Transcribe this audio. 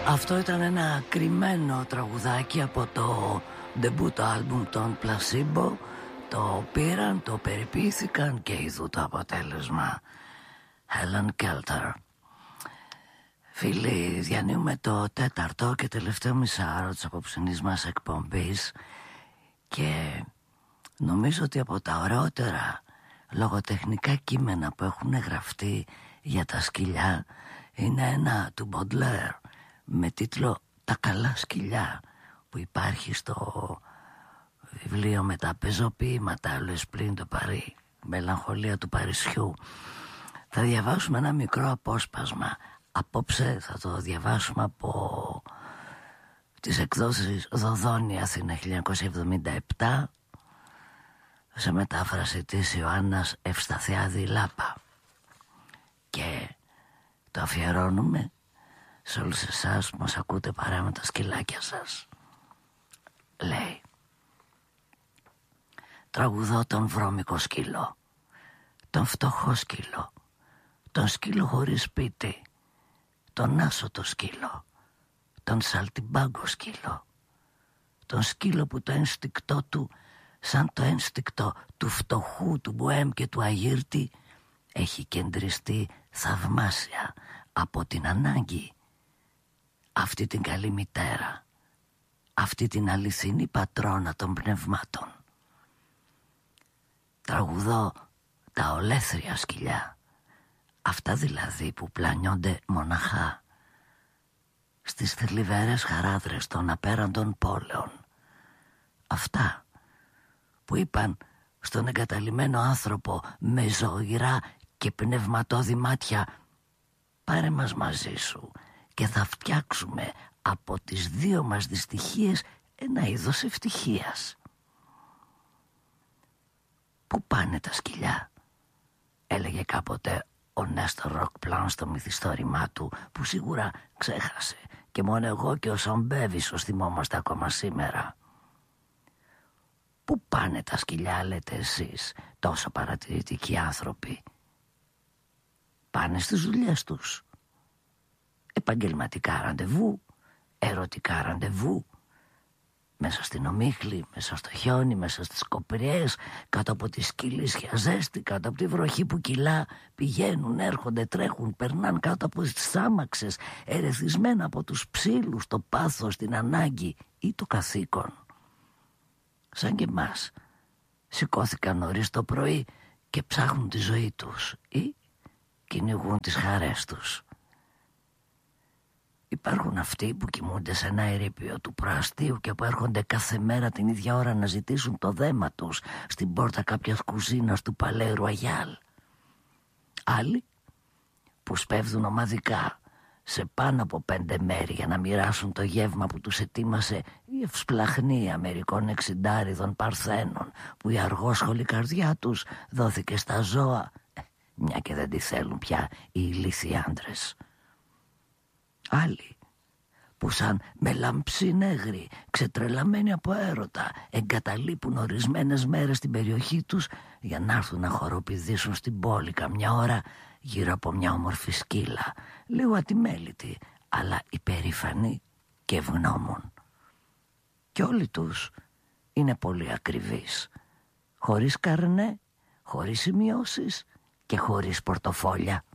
Αυτό ήταν ένα κρυμμένο τραγουδάκι από το debut album των Placebo. Το πήραν, το περιποιήθηκαν και είδου το αποτέλεσμα. Helen Kelter. Φίλοι, διανύουμε το τέταρτο και τελευταίο μισάωρο της απόψινής μας εκπομπής και νομίζω ότι από τα ωραιότερα λογοτεχνικά κείμενα που έχουν γραφτεί για τα σκυλιά είναι ένα του Baudelaire με τίτλο «Τα καλά σκυλιά», που υπάρχει στο βιβλίο με τα πεζοποίηματα «Le Spleen de Paris», «Μελαγχολία του Παρισιού». Θα διαβάσουμε ένα μικρό απόσπασμα. Απόψε θα το διαβάσουμε από τις εκδόσεις Δοδόνη, Αθήνα, 1977, σε μετάφραση της Ιωάννας Ευσταθιάδη Λάπα, και το αφιερώνουμε σε όλους εσάς που μας ακούτε παρά με τα σκυλάκια σας. Λέει: τραγουδώ τον βρώμικο σκύλο, τον φτωχό σκύλο, τον σκύλο χωρίς σπίτι, τον άσωτο σκύλο, τον σαλτιμπάγκο σκύλο, τον σκύλο που το ένστικτό του, σαν το ένστικτο του φτωχού, του μποέμ και του αγύρτη, έχει κεντριστεί θαυμάσια από την ανάγκη. Αυτή την καλή μητέρα, αυτή την αληθινή πατρόνα των πνευμάτων. Τραγουδώ τα ολέθρια σκυλιά, αυτά δηλαδή που πλανιόνται μοναχά στις θλιβερές χαράδρες των απέραντων πόλεων. Αυτά που είπαν στον εγκαταλειμμένο άνθρωπο με ζωηρά και πνευματώδη μάτια: πάρε μας μαζί σου και θα φτιάξουμε από τις δύο μας δυστυχίες ένα είδος ευτυχίας. «Πού πάνε τα σκυλιά?» έλεγε κάποτε ο Νέστορ Ροκπλάν στο μυθιστόρημά του, που σίγουρα ξέχασε και μόνο εγώ και ο Σαμπέβης θυμόμαστε ακόμα σήμερα. «Πού πάνε τα σκυλιά?» λέτε εσείς, τόσο παρατηρητικοί άνθρωποι. Πάνε στις δουλειές τους. Επαγγελματικά ραντεβού, ερωτικά ραντεβού, μέσα στην ομίχλη, μέσα στο χιόνι, μέσα στις κοπριές, κάτω από τη σκυλίσια ζέστη, κάτω από τη βροχή που κυλά, πηγαίνουν, έρχονται, τρέχουν, περνάν κάτω από τις άμαξες, ερεθισμένα από τους ψήλους, το πάθος, την ανάγκη ή το καθήκον. Σαν και εμάς, σηκώθηκαν νωρίς το πρωί και ψάχνουν τη ζωή τους ή κυνηγούν τις χαρές τους. Υπάρχουν αυτοί που κοιμούνται σε ένα ερείπιο του προαστίου και που έρχονται κάθε μέρα την ίδια ώρα να ζητήσουν το δέμα τους στην πόρτα κάποιας κουζίνας του Παλέ Ρουαγιάλ. Άλλοι που σπέβδουν ομαδικά σε πάνω από 5 μέρη για να μοιράσουν το γεύμα που τους ετοίμασε η ευσπλαχνή Αμερικών εξιντάριδων παρθένων, που η αργόσχολη καρδιά τους δόθηκε στα ζώα, μια και δεν τη θέλουν πια οι ηλίθιοι άντρες. Άλλοι που σαν μελαμψινέγροι, ξετρελαμένοι από έρωτα, εγκαταλείπουν ορισμένες μέρες στην περιοχή τους για να έρθουν να χοροπηδήσουν στην πόλη καμιά ώρα γύρω από μια όμορφη σκύλα, λίγο ατιμέλητη αλλά υπερήφανη και ευγνώμων. Και όλοι τους είναι πολύ ακριβείς, χωρίς καρνέ, χωρίς σημειώσεις και χωρίς πορτοφόλια.